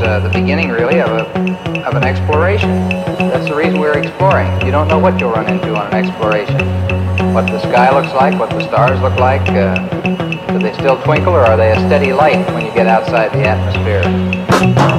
the beginning, really, of an exploration. That's the reason we're exploring. You don't know what you'll run into on an exploration. What the sky looks like, what the stars look like. Do they still twinkle, or are they a steady light when you get outside the atmosphere?